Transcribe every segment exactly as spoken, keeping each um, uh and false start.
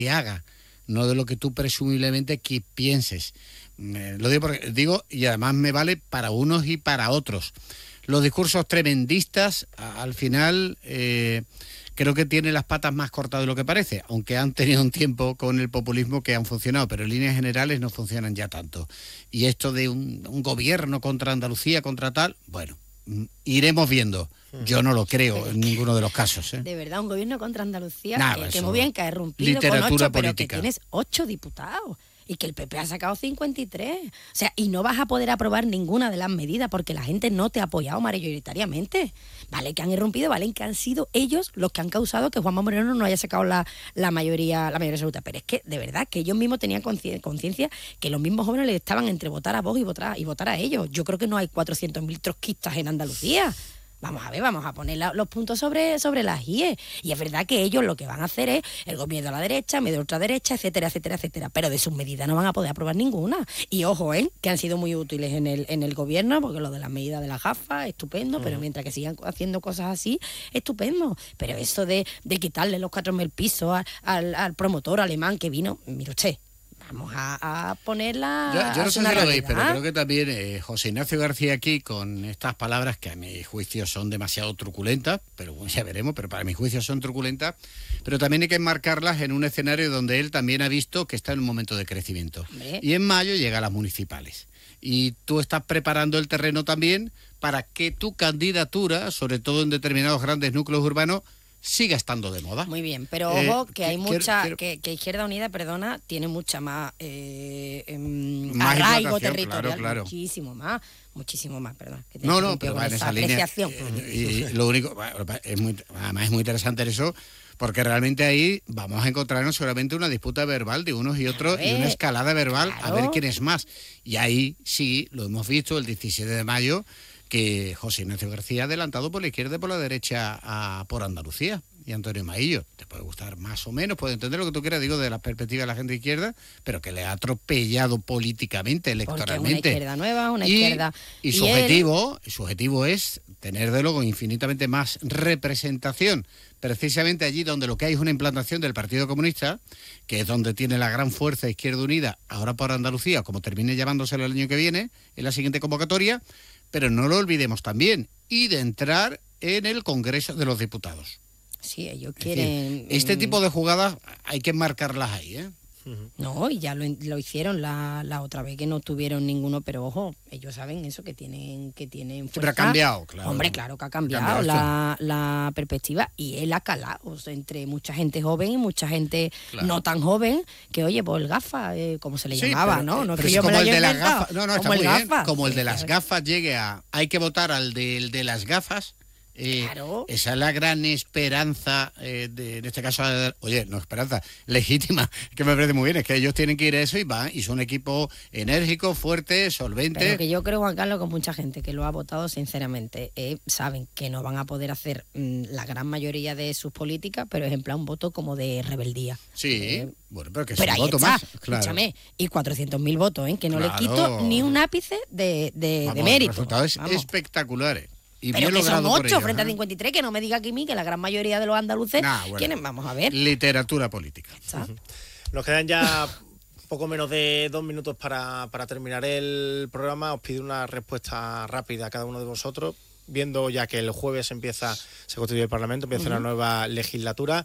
que haga, no de lo que tú presumiblemente que pienses. Eh, lo digo, porque, digo, y además me vale para unos y para otros. Los discursos tremendistas, a, al final, eh, creo que tienen las patas más cortas de lo que parece, aunque han tenido un tiempo con el populismo que han funcionado, pero en líneas generales no funcionan ya tanto. Y esto de un, un gobierno contra Andalucía, contra tal, bueno, iremos viendo. Yo no lo creo en ninguno de los casos, ¿eh? De verdad, un gobierno contra Andalucía, Nah, que, eso, que muy bien, que ha irrumpido literatura con ocho, pero política. que tienes ocho diputados y que el P P ha sacado cincuenta y tres. O sea, y no vas a poder aprobar ninguna de las medidas porque la gente no te ha apoyado mayoritariamente. Vale que han irrumpido, vale que han sido ellos los que han causado que Juanma Moreno no haya sacado la, la mayoría la mayoría absoluta. Pero es que, de verdad, que ellos mismos tenían conciencia que los mismos jóvenes les estaban entre votar a Vox y votar, y votar a ellos. Yo creo que no hay cuatrocientos mil trotskistas en Andalucía. Vamos a ver, vamos a poner la, los puntos sobre, sobre las I E. Y es verdad que ellos lo que van a hacer es el gobierno a la derecha, medio ultraderecha, etcétera, etcétera, etcétera. Pero de sus medidas no van a poder aprobar ninguna. Y ojo, ¿eh? Que han sido muy útiles en el, en el gobierno, porque lo de las medidas de las gafas, estupendo, uh-huh. Pero mientras que sigan haciendo cosas así, estupendo. Pero eso de, de quitarle los cuatro mil pisos al, al, al promotor alemán que vino, mire usted. Vamos a, a ponerla. Yo, yo a no sé si lo veis, pero creo que también eh, José Ignacio García aquí, con estas palabras que a mi juicio son demasiado truculentas, pero bueno, ya veremos, pero para mi juicio son truculentas, pero también hay que enmarcarlas en un escenario donde él también ha visto que está en un momento de crecimiento. Hombre. Y en mayo llega a las municipales. Y tú estás preparando el terreno también para que tu candidatura, sobre todo en determinados grandes núcleos urbanos, siga estando de moda. Muy bien, pero ojo, eh, que hay quiero, mucha, quiero... Que, que Izquierda Unida, perdona, tiene mucha más, eh, eh, más arraigo territorial, claro, claro. muchísimo más, muchísimo más, perdón. Que no, no, pero va en esa línea. Eh, y, y lo único, es muy, además es muy interesante eso, porque realmente ahí vamos a encontrarnos seguramente una disputa verbal de unos y otros y una escalada verbal claro. A ver quién es más. Y ahí sí, lo hemos visto el diecisiete de mayo, que José Ignacio García ha adelantado por la izquierda y por la derecha a, por Andalucía. Y Antonio Maillo, te puede gustar más o menos, puede entender lo que tú quieras, digo, de la perspectiva de la gente de izquierda, pero que le ha atropellado políticamente, electoralmente. Porque una izquierda nueva, una y, izquierda... Y su, y objetivo, él... su objetivo es tener de luego infinitamente más representación, precisamente allí donde lo que hay es una implantación del Partido Comunista, que es donde tiene la gran fuerza Izquierda Unida, ahora por Andalucía, como termine llamándoselo el año que viene, en la siguiente convocatoria, pero no lo olvidemos también, y de entrar en el Congreso de los Diputados. Sí, ellos quieren... Decir, este tipo de jugadas hay que marcarlas ahí, ¿eh? No, y ya lo, lo hicieron la, la otra vez que no tuvieron ninguno, pero ojo, ellos saben eso, que tienen que tienen fuerza. Pero ha cambiado, claro. Hombre, claro que ha cambiado, ha cambiado la, la perspectiva y él ha calado, o sea, entre mucha gente joven y mucha gente claro. No tan joven, que oye, pues el gafa, eh, como se le sí, llamaba, pero, ¿no? No pero es que yo como me el de las inventado, gafas, no, no, como está el muy bien, gafa. como el de sí, las claro. gafas llegue a, hay que votar al de, de las gafas. Eh, claro. Esa es la gran esperanza, eh, de, en este caso, de, oye, no esperanza, legítima, que me parece muy bien, es que ellos tienen que ir a eso y van, y son un equipo enérgico, fuerte, solvente. Pero que yo creo, Juan Carlos, que mucha gente que lo ha votado, sinceramente, eh, saben que no van a poder hacer mmm, la gran mayoría de sus políticas, pero es en plan un voto como de rebeldía. Sí, eh, bueno, pero que es pero un ahí voto está, más, claro. Escúchame, y cuatrocientos mil votos, ¿eh? Que no claro. le quito ni un ápice de, de, Vamos, de mérito. Los resultados Vamos. espectaculares. Y pero bien que son ocho ellos, frente ¿eh? a cincuenta y tres, que no me diga aquí mí que la gran mayoría de los andaluces nah, bueno. ¿quiénes? Vamos a ver. Literatura política. Uh-huh. Nos quedan ya poco menos de dos minutos para, para terminar el programa. Os pido una respuesta rápida a cada uno de vosotros, viendo ya que el jueves empieza, se constituye el Parlamento, empieza uh-huh. una nueva legislatura.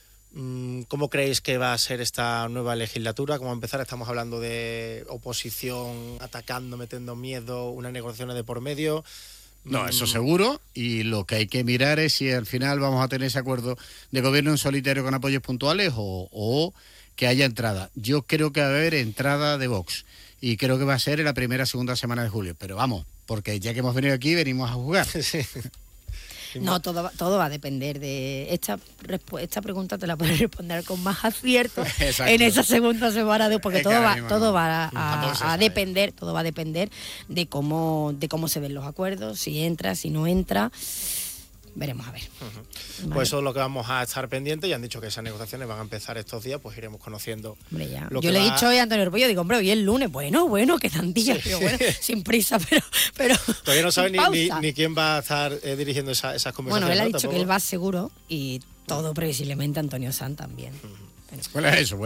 ¿Cómo creéis que va a ser esta nueva legislatura? ¿Cómo empezar? Estamos hablando de oposición atacando, metiendo miedo, unas negociaciones de por medio. No, eso seguro, y lo que hay que mirar es si al final vamos a tener ese acuerdo de gobierno en solitario con apoyos puntuales o, o que haya entrada. Yo creo que va a haber entrada de Vox y creo que va a ser en la primera segunda semana de julio, pero vamos, porque ya que hemos venido aquí venimos a jugar. Sí. No, todo va, todo va a depender de... Esta, esta pregunta te la puedes responder con más acierto en esa segunda semana, de, porque es todo va, mismo, todo no. va a, a, a depender, todo va a depender de cómo, de cómo se ven los acuerdos, si entra, si no entra... Veremos a ver. Uh-huh. Vale. Pues eso es lo que vamos a estar pendientes. Y han dicho que esas negociaciones van a empezar estos días, pues iremos conociendo. Hombre, ya. Lo Yo que le va... he dicho hoy a Antonio Repollo, digo, hombre, hoy es lunes. Bueno, bueno, quedan días, sí. pero bueno, sin prisa, pero. pero Todavía no sabe ni, ni, ni quién va a estar eh, dirigiendo esa, esas conversaciones. Bueno, él ha ¿no? dicho Tampoco... que él va seguro y todo previsiblemente Antonio Sanz también. Uh-huh. ¿Cuál es eso?